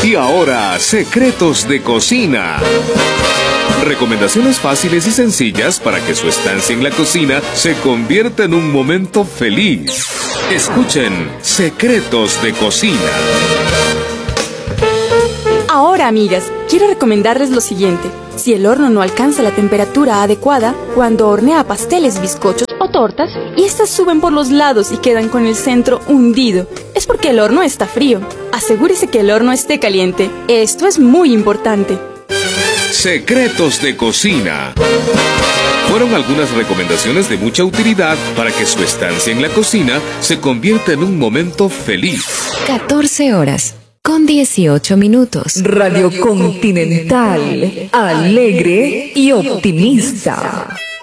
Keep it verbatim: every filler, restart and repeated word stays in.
Y ahora, secretos de cocina. Recomendaciones fáciles y sencillas para que su estancia en la cocina se convierta en un momento feliz. Escuchen Secretos de Cocina. Ahora, amigas, quiero recomendarles lo siguiente. Si el horno no alcanza la temperatura adecuada, cuando hornea pasteles, bizcochos o tortas, y estas suben por los lados y quedan con el centro hundido, es porque el horno está frío. Asegúrese que el horno esté caliente. Esto es muy importante. Secretos de Cocina. Fueron algunas recomendaciones de mucha utilidad para que su estancia en la cocina se convierta en un momento feliz. catorce horas con dieciocho minutos. Radio Continental, alegre y optimista.